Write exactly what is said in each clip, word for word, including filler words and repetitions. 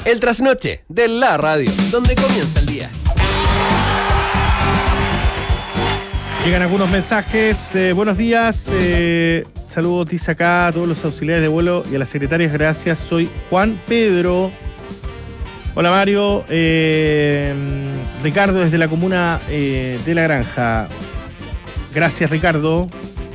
El trasnoche de la radio, donde comienza el día. Llegan algunos mensajes. Eh, buenos días. Eh, saludos, dice acá a todos los auxiliares de vuelo y a las secretarias. Gracias. Soy Juan Pedro. Hola, Mario. Eh, Ricardo desde la comuna eh, de La Granja. Gracias, Ricardo.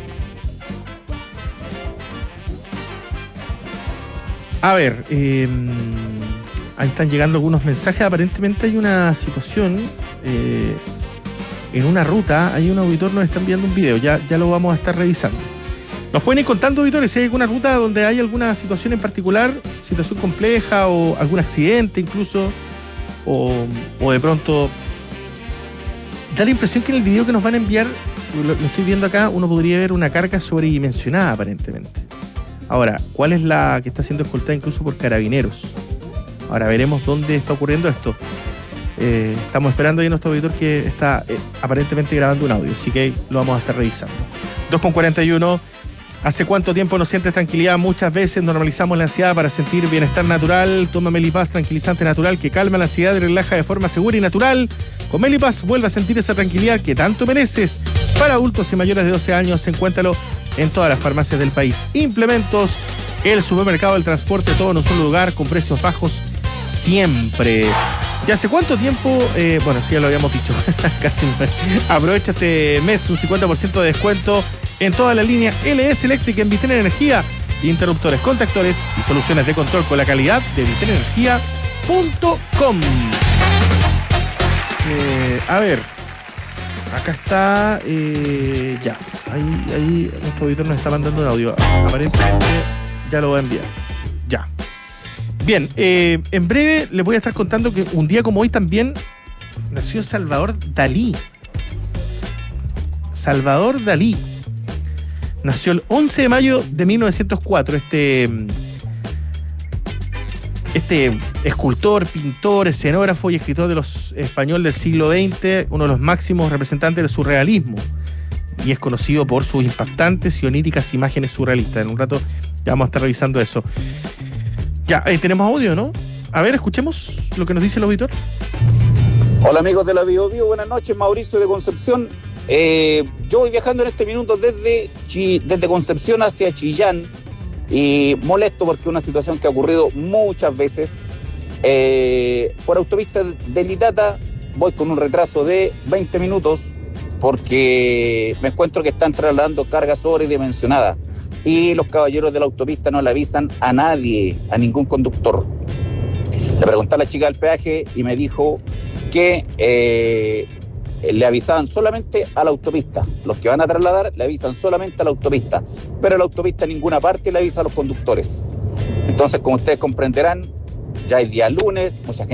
A ver, eh, ahí están llegando algunos mensajes. Aparentemente hay una situación eh, en una ruta. Hay un auditor, nos está enviando un video. Ya, ya lo vamos a estar revisando. Nos pueden ir contando, auditores, si hay alguna ruta donde hay alguna situación en particular, situación compleja o algún accidente incluso, o, o de pronto da la impresión que en el video que nos van a enviar, lo, lo estoy viendo acá, uno podría ver una carga sobredimensionada aparentemente. Ahora, ¿cuál es la que está siendo escoltada incluso por carabineros? Ahora veremos dónde está ocurriendo esto. Eh, estamos esperando ahí a nuestro auditor que está eh, aparentemente grabando un audio, así que lo vamos a estar revisando. dos con cuarenta y uno. ¿Hace cuánto tiempo no sientes tranquilidad? Muchas veces normalizamos la ansiedad para sentir bienestar natural. Toma Melipaz, tranquilizante natural que calma la ansiedad y relaja de forma segura y natural. Con Melipaz vuelve a sentir esa tranquilidad que tanto mereces. Para adultos y mayores de doce años, encuéntralo en todas las farmacias del país. Implementos, el supermercado del transporte, todo en un solo lugar, con precios bajos siempre. ¿Y hace cuánto tiempo? Eh, bueno, sí, ya lo habíamos dicho. Casi no. Aprovecha este mes un cincuenta por ciento de descuento en toda la línea L S Eléctrica en Vitena Energía. Interruptores, contactores y soluciones de control con la calidad de vitena energía punto com. Eh, a ver, acá está. Eh, ya, ahí, ahí nuestro auditor nos está mandando un audio. Aparentemente ya lo va a enviar. Ya. Bien, eh, en breve les voy a estar contando que un día como hoy también nació Salvador Dalí. Salvador Dalí. Nació el once de mayo de mil novecientos cuatro. Este, este escultor, pintor, escenógrafo y escritor de los español del siglo veinte, uno de los máximos representantes del surrealismo. Y es conocido por sus impactantes y oníricas imágenes surrealistas. En un rato ya vamos a estar revisando eso. Ya, eh, tenemos audio, ¿no? A ver, escuchemos lo que nos dice el auditor. Hola amigos de la Bio Bio, buenas noches, Mauricio de Concepción. Eh, yo voy viajando en este minuto desde, Chi, desde Concepción hacia Chillán y molesto porque es una situación que ha ocurrido muchas veces. Eh, por autopista de Litata voy con un retraso de veinte minutos porque me encuentro que están trasladando carga sobredimensionada. Y los caballeros de la autopista no le avisan a nadie, a ningún conductor. Le pregunté a la chica del peaje y me dijo que eh, le avisaban solamente a la autopista. Los que van a trasladar le avisan solamente a la autopista, pero a la autopista en ninguna parte le avisa a los conductores. Entonces, como ustedes comprenderán, ya es día lunes, mucha gente